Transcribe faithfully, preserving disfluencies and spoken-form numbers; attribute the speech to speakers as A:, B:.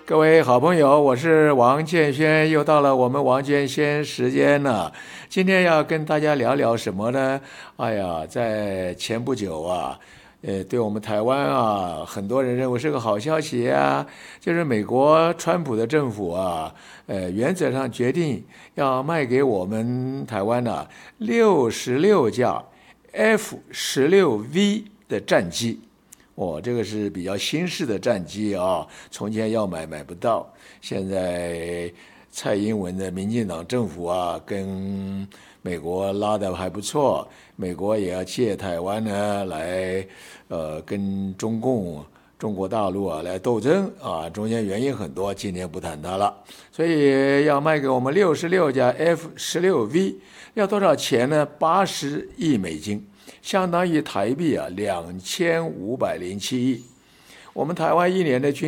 A: 各位好朋友，我是王建轩，又到了我们王建轩时间了。今天要跟大家聊聊什么呢？哎呀，在前不久啊，呃，对我们台湾啊，很多人认为是个好消息啊，就是美国川普的政府啊，呃，原则上决定要卖给我们台湾呢六十六架 F 十六 V 的战机。哦，这个是比较新式的战机啊，从前要买买不到，现在蔡英文的民进党政府啊，跟美国拉得还不错，美国也要借台湾呢来，呃，跟中共。中国大陆啊来斗争啊，中间原因很多，今天不谈它了。所以要卖给我们六十六架 F 十六 V， 要多少钱呢？八十亿美金。相当于台币啊两千五百零七亿。我们台湾一年的军